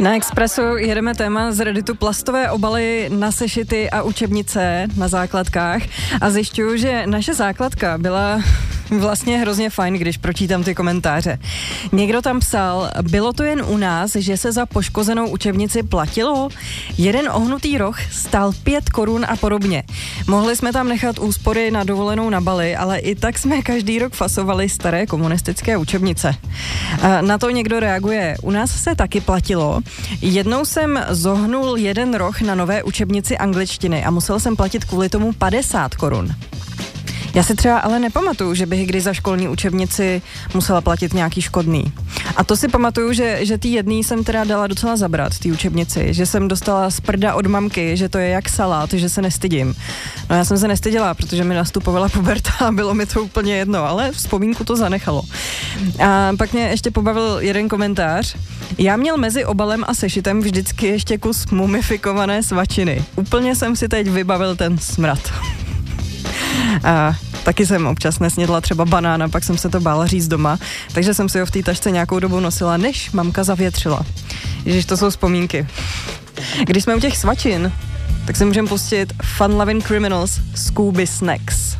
Na Expressu jedeme téma z Redditu plastové obaly na sešity a učebnice na základkách a zjišťuju, že naše základka byla vlastně hrozně fajn, když pročítám ty komentáře. Někdo tam psal, bylo to jen u nás, že se za poškozenou učebnici platilo? Jeden ohnutý roh stál 5 korun a podobně. Mohli jsme tam nechat úspory na dovolenou na Bali, ale i tak jsme každý rok fasovali staré komunistické učebnice. Na to někdo reaguje, u nás se taky platilo. Jednou jsem zohnul jeden roh na nové učebnici angličtiny a musel jsem platit kvůli tomu 50 korun. Já si třeba ale nepamatuju, že bych kdy za školní učebnici musela platit nějaký škodný. A to si pamatuju, že ty jedný jsem teda dala docela zabrat, ty učebnici, že jsem dostala z prda od mamky, že to je jak salát, že se nestydím. No já jsem se nestyděla, protože mi nastupovala puberta a bylo mi to úplně jedno, ale vzpomínku to zanechalo. A pak mě ještě pobavil jeden komentář. Já měl mezi obalem a sešitem vždycky ještě kus mumifikované svačiny. Úplně jsem si teď vybavil ten smrad. A taky jsem občas nesnědla třeba banána, pak jsem se to bála říct doma, takže jsem si ho v té tašce nějakou dobu nosila, než mamka zavětřila. Ježiš, to jsou vzpomínky. Když jsme u těch svačin, tak si můžeme pustit Fun Lovin' Criminals Scooby Snacks.